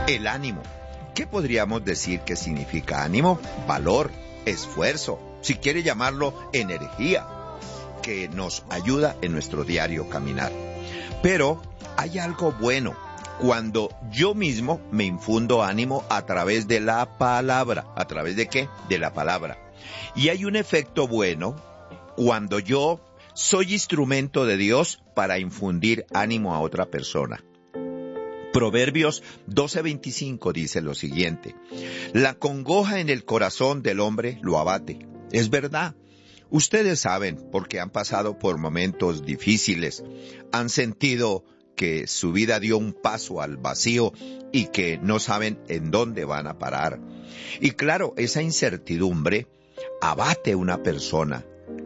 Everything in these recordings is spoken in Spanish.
El ánimo. ¿Qué podríamos decir que significa ánimo? Valor, esfuerzo, si quiere llamarlo energía, que nos ayuda en nuestro diario caminar. Pero hay algo bueno cuando yo mismo me infundo ánimo a través de la palabra. ¿A través de qué? De la palabra. Y hay un efecto bueno cuando yo soy instrumento de Dios para infundir ánimo a otra persona. Proverbios 12:25 dice lo siguiente: la congoja en el corazón del hombre lo abate. Es verdad. Ustedes saben, porque han pasado por momentos difíciles, han sentido que su vida dio un paso al vacío y que no saben en dónde van a parar. Y claro, esa incertidumbre abate a una persona,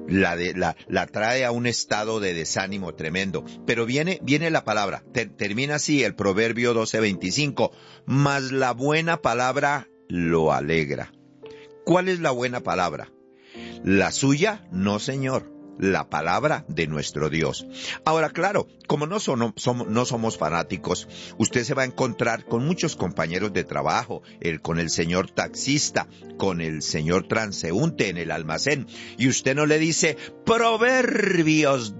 la trae a un estado de desánimo tremendo. Pero viene la palabra, termina así el Proverbio 12:25, mas la buena palabra lo alegra. ¿Cuál es la buena palabra? La suya, no señor, la palabra de nuestro Dios. Ahora, claro, como no somos fanáticos, usted se va a encontrar con muchos compañeros de trabajo, con el señor taxista, con el señor transeúnte en el almacén, y usted no le dice, Proverbios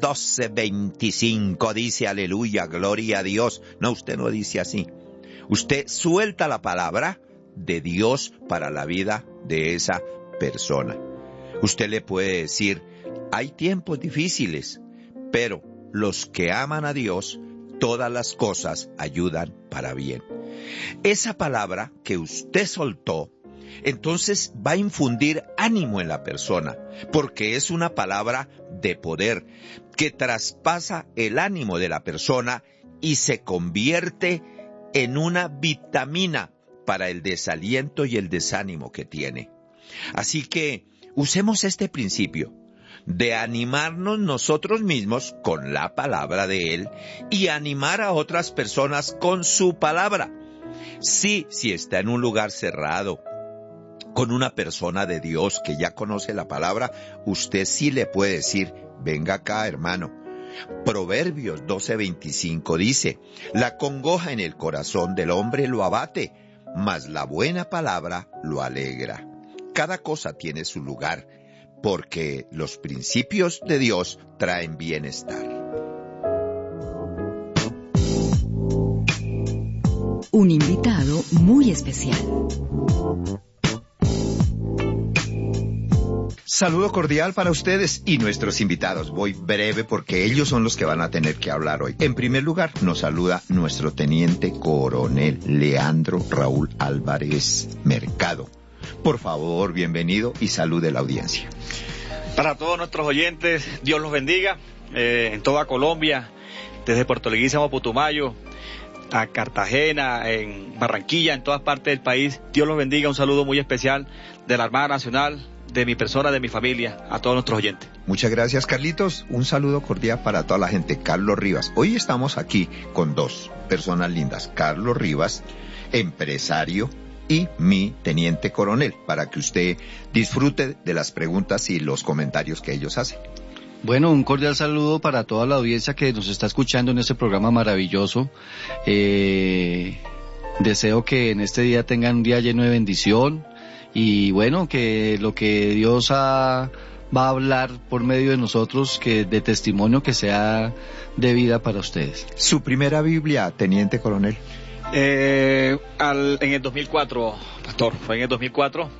12:25, dice aleluya, gloria a Dios. No, usted no dice así. Usted suelta la palabra de Dios para la vida de esa persona. Usted le puede decir, hay tiempos difíciles, pero los que aman a Dios, todas las cosas ayudan para bien. Esa palabra que usted soltó, entonces va a infundir ánimo en la persona, porque es una palabra de poder que traspasa el ánimo de la persona y se convierte en una vitamina para el desaliento y el desánimo que tiene. Así que usemos este principio de animarnos nosotros mismos con la palabra de Él y animar a otras personas con su palabra. Sí, si está en un lugar cerrado, con una persona de Dios que ya conoce la palabra, usted sí le puede decir, venga acá, hermano. Proverbios 12:25 dice, la congoja en el corazón del hombre lo abate, mas la buena palabra lo alegra. Cada cosa tiene su lugar, porque los principios de Dios traen bienestar. Un invitado muy especial. Saludo cordial para ustedes y nuestros invitados. Voy breve porque ellos son los que van a tener que hablar hoy. En primer lugar, nos saluda nuestro teniente coronel Leandro Raúl Álvarez Mercado. Por favor, bienvenido y salude a la audiencia. Para todos nuestros oyentes, Dios los bendiga, en toda Colombia, desde Puerto Leguízamo, Putumayo, a Cartagena, en Barranquilla, en todas partes del país. Dios los bendiga, un saludo muy especial de la Armada Nacional, de mi persona, de mi familia, a todos nuestros oyentes. Muchas gracias, Carlitos. Un saludo cordial para toda la gente. Carlos Rivas. Hoy estamos aquí con dos personas lindas. Carlos Rivas, empresario, y mi teniente coronel, para que usted disfrute de las preguntas y los comentarios que ellos hacen. Bueno, un cordial saludo para toda la audiencia que nos está escuchando en este programa maravilloso. Deseo que en este día tengan un día lleno de bendición y bueno, que lo que Dios va a hablar por medio de nosotros, que de testimonio, que sea de vida para ustedes. ¿Su primera Biblia, teniente coronel? En el 2004, pastor, fue en el 2004,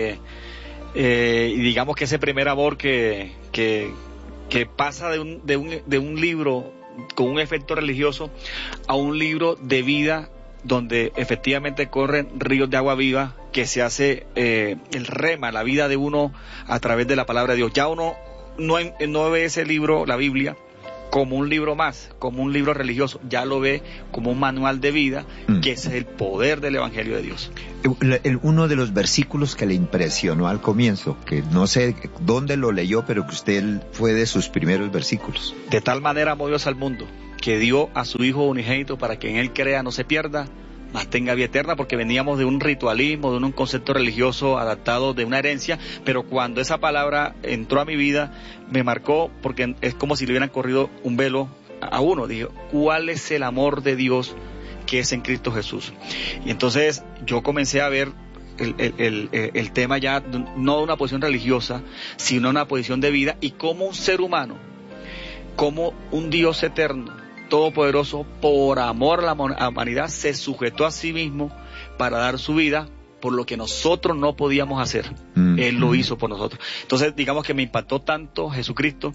y digamos que ese primer amor que pasa de un libro con un efecto religioso a un libro de vida donde efectivamente corren ríos de agua viva, que se hace el rema, la vida de uno a través de la palabra de Dios. Ya uno no ve ese libro, la Biblia, como un libro más, como un libro religioso, ya lo ve como un manual de vida, que es el poder del Evangelio de Dios. Uno de los versículos que le impresionó al comienzo, que no sé dónde lo leyó, pero que usted fue de sus primeros versículos. De tal manera amó Dios al mundo, que dio a su Hijo unigénito para que en Él crea, no se pierda, mas tenga vida eterna, porque veníamos de un ritualismo, de un concepto religioso adaptado de una herencia, pero cuando esa palabra entró a mi vida, me marcó, porque es como si le hubieran corrido un velo a uno. Dije, ¿cuál es el amor de Dios que es en Cristo Jesús. Y entonces yo comencé a ver el tema ya no de una posición religiosa, sino una posición de vida, y como un ser humano, como un Dios eterno, todopoderoso, por amor a la humanidad, se sujetó a sí mismo para dar su vida por lo que nosotros no podíamos hacer. Él lo hizo por nosotros. Entonces, digamos que me impactó tanto Jesucristo,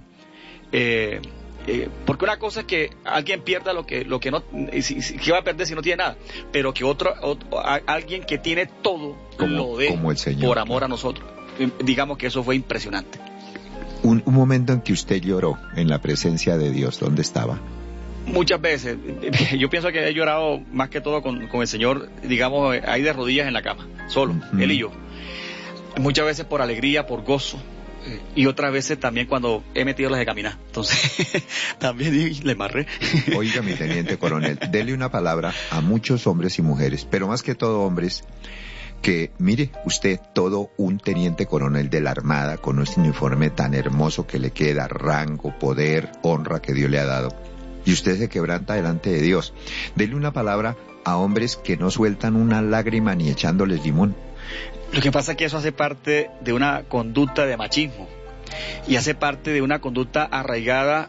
porque una cosa es que alguien pierda lo que no, ¿qué va a perder si no tiene nada? Pero que alguien que tiene todo lo dé como el Señor, por amor a nosotros. Digamos que eso fue impresionante. Un momento en que usted lloró en la presencia de Dios, ¿dónde estaba? Muchas veces. Yo pienso que he llorado más que todo con el Señor, digamos, ahí de rodillas en la cama, solo, Él y yo. Muchas veces por alegría, por gozo, y otras veces también cuando he metido las de caminar. Entonces, también le embarré. Oiga, mi teniente coronel, dele una palabra a muchos hombres y mujeres, pero más que todo hombres, que mire usted, todo un teniente coronel de la Armada, con este uniforme tan hermoso que le queda, rango, poder, honra que Dios le ha dado, y usted se quebranta delante de Dios. Dele una palabra a hombres que no sueltan una lágrima ni echándoles limón. Lo que pasa es que eso hace parte de una conducta de machismo, y hace parte de una conducta arraigada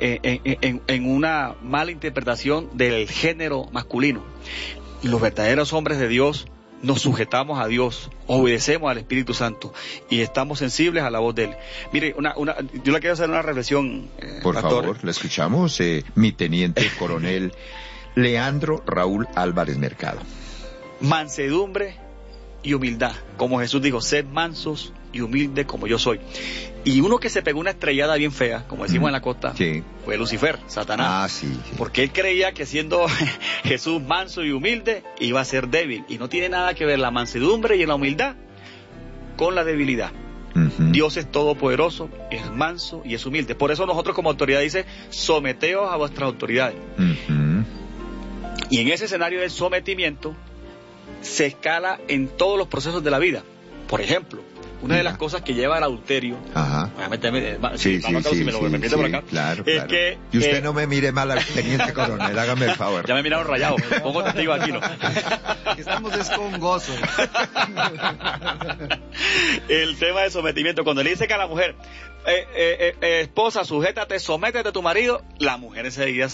en una mala interpretación del género masculino. Los verdaderos hombres de Dios nos sujetamos a Dios, obedecemos al Espíritu Santo y estamos sensibles a la voz de Él. Mire, yo le quiero hacer una reflexión, por pastor. favor, le escuchamos, mi teniente coronel Leandro Raúl Álvarez Mercado. Mansedumbre y humildad, como Jesús dijo, sed mansos y humildes como yo soy. Y uno que se pegó una estrellada bien fea, como decimos en la costa, sí, fue Lucifer, Satanás. Sí. Porque él creía que siendo Jesús manso y humilde iba a ser débil, y no tiene nada que ver la mansedumbre y la humildad con la debilidad. Dios es todopoderoso, es manso y es humilde. Por eso nosotros como autoridad dice, someteos a vuestras autoridades. Y en ese escenario del sometimiento se escala en todos los procesos de la vida. Por ejemplo, una de las cosas que lleva al adulterio, voy a meterme, si me lo permite por acá, claro. Que y usted no me mire mal al teniente coronel, hágame el favor. Ya me miraron rayado, pongo testigo aquí, ¿no? Estamos con gozo. El tema de sometimiento, cuando le dice que a la mujer, esposa, sujétate, sométete a tu marido, la mujer enseguida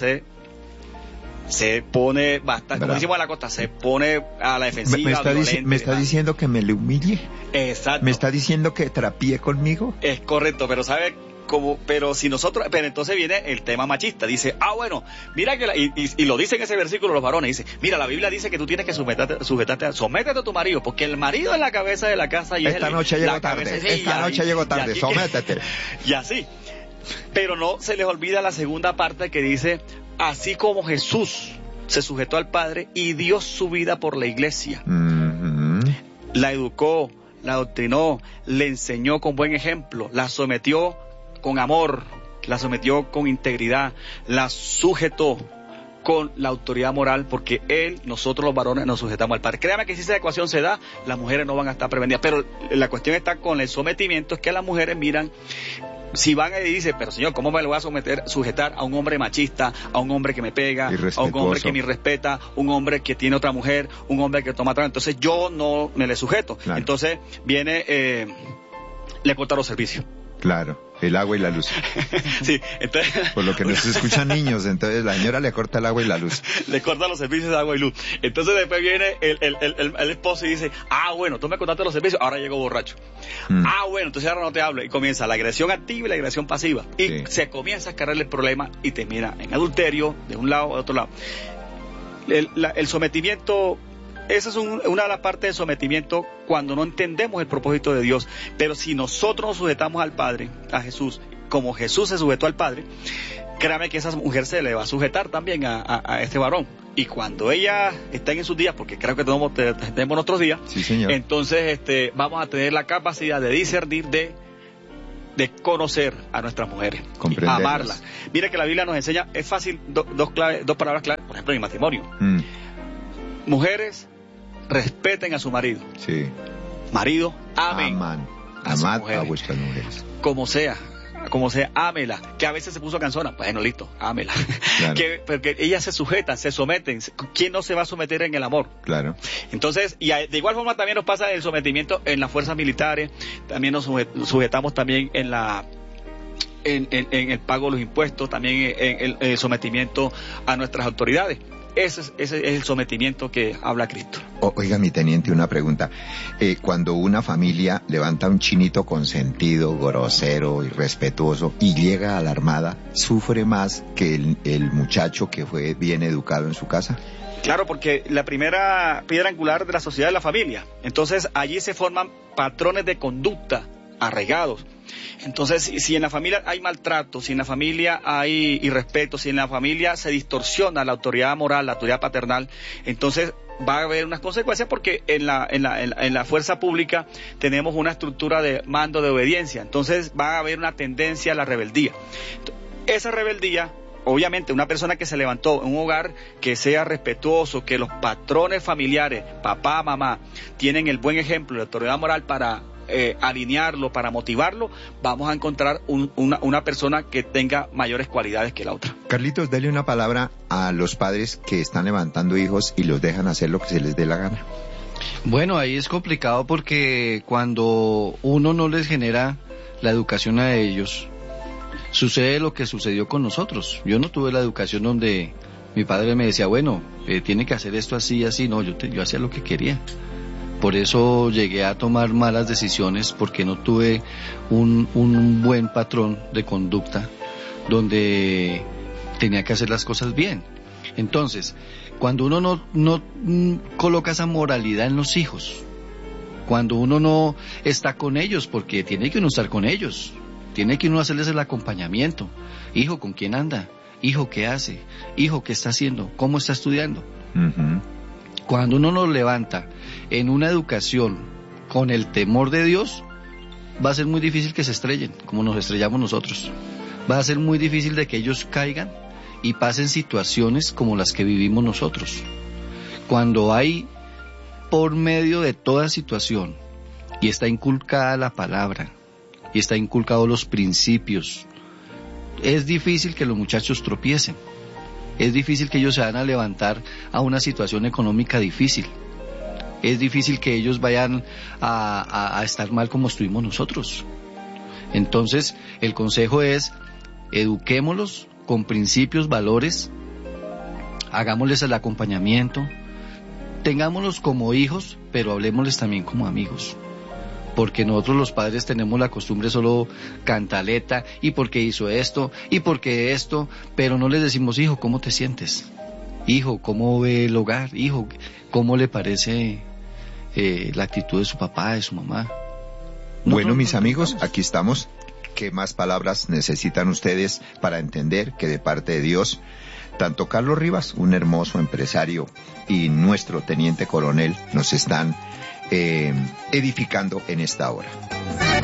se pone bastante, como decimos en la costa, se pone a la defensiva. ¿Me está diciendo que me le humille? Exacto. ¿Me está diciendo que trapíe conmigo? Es correcto, pero ¿sabe cómo? Pero entonces viene el tema machista. Dice, bueno, mira que y lo dice en ese versículo los varones, dice, mira, la Biblia dice que tú tienes que sométete a tu marido, porque el marido es la cabeza de la casa y esta noche llego tarde, sométete. Y así. Pero no se les olvida la segunda parte que dice, así como Jesús se sujetó al Padre y dio su vida por la iglesia. La educó, la adoctrinó, le enseñó con buen ejemplo, la sometió con amor, la sometió con integridad, la sujetó con la autoridad moral, porque nosotros los varones nos sujetamos al Padre. Créame que si esa ecuación se da, las mujeres no van a estar prevenidas, pero la cuestión está con el sometimiento, es que las mujeres miran, si van y dicen, pero señor, ¿cómo me lo voy a sujetar a un hombre machista, a un hombre que me pega, a un hombre que me irrespeta, un hombre que tiene otra mujer, un hombre que toma trago? Entonces yo no me le sujeto. Claro. Entonces viene, le corta los servicios. Claro, el agua y la luz. Sí, entonces... Por lo que nos escuchan niños, entonces la señora le corta el agua y la luz. Le corta los servicios de agua y luz. Entonces después viene el esposo y dice, bueno, tú me cortaste los servicios, ahora llego borracho. Bueno, entonces ahora no te hablo. Y comienza la agresión activa y la agresión pasiva. Y se comienza a escalar el problema y termina en adulterio, de un lado o de otro lado. El sometimiento... Esa es una de las partes del sometimiento cuando no entendemos el propósito de Dios. Pero si nosotros nos sujetamos al Padre, a Jesús, como Jesús se sujetó al Padre, créame que esa mujer se le va a sujetar también a este varón. Y cuando ella está en sus días, porque creo que tenemos nuestros días, sí, señor, entonces vamos a tener la capacidad de discernir, de conocer a nuestras mujeres, amarlas. Mira que la Biblia nos enseña, es fácil, dos palabras claves, por ejemplo, en el matrimonio. Mujeres, respeten a su marido. Sí. Marido, amen. Amad a vuestras mujeres. Como sea, como sea, ámela, que a veces se puso cansona, bueno, listo, ámela. Claro. Porque ellas se sujetan, se someten. ¿Quién no se va a someter en el amor? Claro. Entonces, de igual forma también nos pasa el sometimiento en las fuerzas militares, también nos sujetamos también en el pago de los impuestos, también en el sometimiento a nuestras autoridades. Ese es el sometimiento que habla Cristo. Oiga, mi teniente, una pregunta. Cuando una familia levanta un chinito consentido, grosero, irrespetuoso y llega a la armada, ¿sufre más que el muchacho que fue bien educado en su casa? Claro, porque la primera piedra angular de la sociedad es la familia. Entonces, allí se forman patrones de conducta arraigados. Entonces, si en la familia hay maltrato, si en la familia hay irrespeto, si en la familia se distorsiona la autoridad moral, la autoridad paternal, entonces va a haber unas consecuencias, porque en la fuerza pública tenemos una estructura de mando de obediencia. Entonces va a haber una tendencia a la rebeldía. Esa rebeldía, obviamente, una persona que se levantó en un hogar que sea respetuoso, que los patrones familiares, papá, mamá, tienen el buen ejemplo, la autoridad moral para alinearlo, para motivarlo, vamos a encontrar una persona que tenga mayores cualidades que la otra. Carlitos, dale una palabra a los padres que están levantando hijos y los dejan hacer lo que se les dé la gana. Bueno, ahí es complicado, porque cuando uno no les genera la educación a ellos, sucede lo que sucedió con nosotros. Yo no tuve la educación donde mi padre me decía, bueno, tiene que hacer esto así y así. No, yo hacía lo que quería. Por eso llegué a tomar malas decisiones, porque no tuve un buen patrón de conducta donde tenía que hacer las cosas bien. Entonces, cuando uno no coloca esa moralidad en los hijos, cuando uno no está con ellos, porque tiene que uno estar con ellos, tiene que uno hacerles el acompañamiento. Hijo, ¿con quién anda? Hijo, ¿qué hace? Hijo, ¿qué está haciendo? ¿Cómo está estudiando? Uh-huh. Cuando uno los levanta en una educación con el temor de Dios, va a ser muy difícil que se estrellen, como nos estrellamos nosotros. Va a ser muy difícil de que ellos caigan y pasen situaciones como las que vivimos nosotros. Cuando hay, por medio de toda situación, y está inculcada la palabra, y está inculcados los principios, es difícil que los muchachos tropiecen. Es difícil que ellos se van a levantar a una situación económica difícil. Es difícil que ellos vayan a estar mal como estuvimos nosotros. Entonces, el consejo es, eduquémoslos con principios, valores, hagámosles el acompañamiento, tengámoslos como hijos, pero hablemosles también como amigos. Porque nosotros los padres tenemos la costumbre solo cantaleta, y porque hizo esto, y porque esto, pero no les decimos, hijo, ¿cómo te sientes? Hijo, ¿cómo ve el hogar? Hijo, ¿cómo le parece la actitud de su papá, de su mamá? Bueno, mis amigos, aquí estamos. ¿Qué más palabras necesitan ustedes para entender que de parte de Dios, tanto Carlos Rivas, un hermoso empresario, y nuestro teniente coronel nos están edificando en esta hora?